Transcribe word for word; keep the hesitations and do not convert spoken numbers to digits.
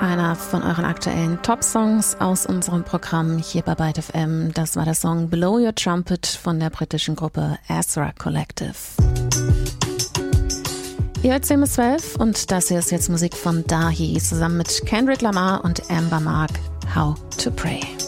Einer von euren aktuellen Top-Songs aus unserem Programm hier bei Byte F M. Das war der Song Blow Your Trumpet von der britischen Gruppe Ezra Collective. Ihr hört zehn bis zwölf und das hier ist jetzt Musik von Dahi zusammen mit Kendrick Lamar und Amber Mark, How to Pray.